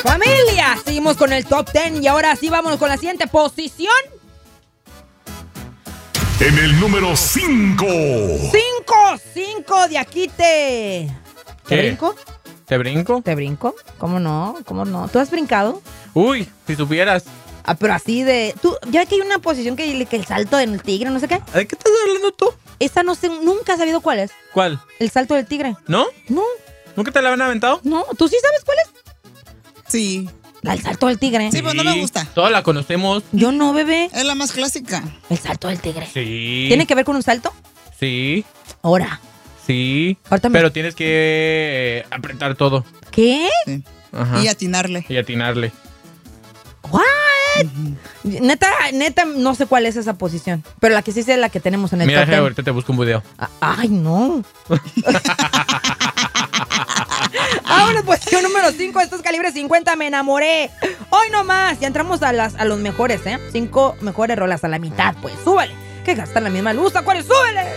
Familia, seguimos con el top 10 y ahora sí vámonos con la siguiente posición. En el número 5. 5 de aquí ¿Te brinco? ¿Te brinco? ¿Te brinco? ¿Cómo no? ¿Tú has brincado? Uy, si supieras. Ah, pero así de... ¿Tú, ya que hay una posición que el salto del tigre, no sé qué? ¿De qué estás hablando tú? Esta no sé, nunca he sabido cuál es. ¿Cuál? El salto del tigre. ¿No? No. ¿Nunca te la habían aventado? No, ¿tú sí sabes cuál es? Sí. El salto del tigre. Sí, pues no me gusta. Todas la conocemos. Yo no, bebé. Es la más clásica. El salto del tigre. Sí. ¿Tiene que ver con un salto? Sí. Ahora. Sí. Ahorita me... Pero tienes que apretar todo. ¿Qué? Sí. Ajá. Y atinarle. Y atinarle. ¿What? Neta, no sé cuál es esa posición. Pero la que sí sé es la que tenemos en el Mira, top 10. ahorita te busco un video. Ay, no. Ahora, posición número 5, estos calibres 50, me enamoré. Hoy nomás, ya entramos a los mejores, 5 mejores rolas, a la mitad, pues, súbele. Que gastan la misma luz, ¿a cuáles? ¡Súbele!